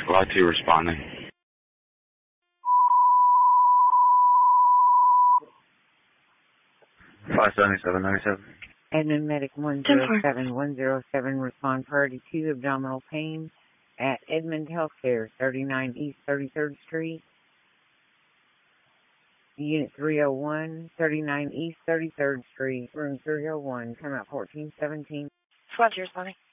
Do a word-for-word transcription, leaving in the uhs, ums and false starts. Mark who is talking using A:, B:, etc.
A: Squad two responding. five seventy-seven ninety-seven.
B: Admin Medic one zero seven one zero seven, respond priority two, abdominal pain at Edmond Healthcare, thirty-nine East thirty-third Street. Unit three oh one, thirty-nine East thirty-third Street, room three oh one, come out fourteen seventeen.
C: Squad two responding.